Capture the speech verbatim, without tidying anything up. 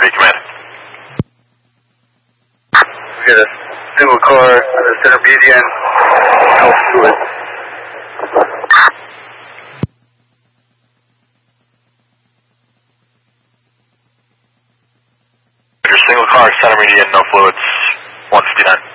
Army Command. We got a single car, uh, center median, no fluid. Your single car, center median, no fluids, one fifty-nine.